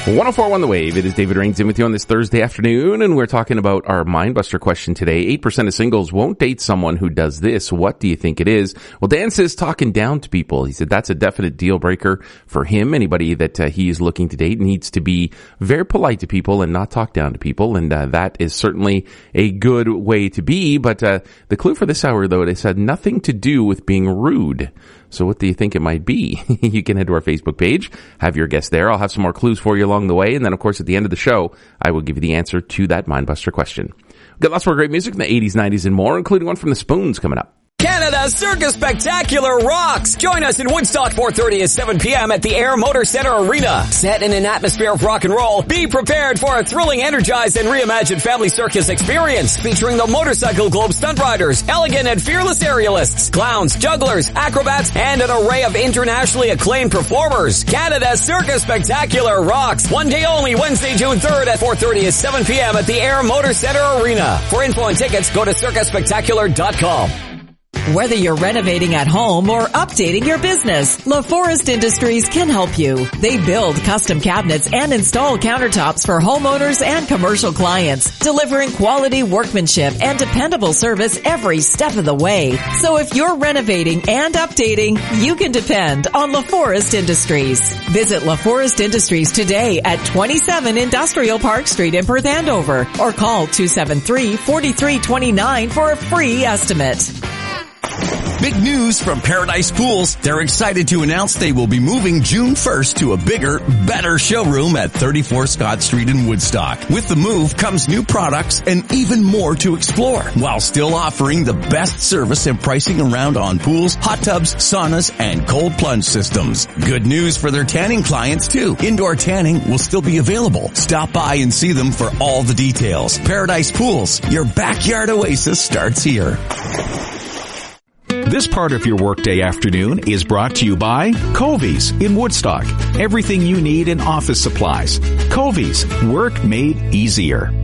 104.1 The Wave. It is David Rains in with you on this Thursday afternoon, and we're talking about our Mindbuster question today. 8% of singles won't date someone who does this. What do you think it is? Well, Dan says talking down to people. He said that's a definite deal breaker for him. Anybody that he is looking to date needs to be very polite to people and not talk down to people, and that is certainly a good way to be. But the clue for this hour, though, it said nothing to do with being rude. So what do you think it might be? You can head to our Facebook page, have your guess there. I'll have some more clues for you along the way. And then, of course, at the end of the show, I will give you the answer to that Mindbuster question. We've got lots more great music in the 80s, 90s, and more, including one from the Spoons coming up. Canada's Circus Spectacular rocks! Join us in Woodstock 4:30 at 7 p.m. at the Air Motor Center Arena. Set in an atmosphere of rock and roll, be prepared for a thrilling, energized, and reimagined family circus experience featuring the Motorcycle Globe stunt riders, elegant and fearless aerialists, clowns, jugglers, acrobats, and an array of internationally acclaimed performers. Canada's Circus Spectacular rocks! One day only, Wednesday, June 3rd at 4:30 at 7 p.m. at the Air Motor Center Arena. For info and tickets, go to circusspectacular.com. Whether you're renovating at home or updating your business, LaForest Industries can help you. They build custom cabinets and install countertops for homeowners and commercial clients, delivering quality workmanship and dependable service every step of the way. So if you're renovating and updating, you can depend on LaForest Industries. Visit LaForest Industries today at 27 Industrial Park Street in Perth Andover, or call 273-4329 for a free estimate. Big news from Paradise Pools. They're excited to announce they will be moving June 1st to a bigger, better showroom at 34 Scott Street in Woodstock. With the move comes new products and even more to explore, while still offering the best service and pricing around on pools, hot tubs, saunas, and cold plunge systems. Good news for their tanning clients too. Indoor tanning will still be available. Stop by and see them for all the details. Paradise Pools, your backyard oasis starts here. This part of your workday afternoon is brought to you by Covies in Woodstock. Everything you need in office supplies. Covies, work made easier.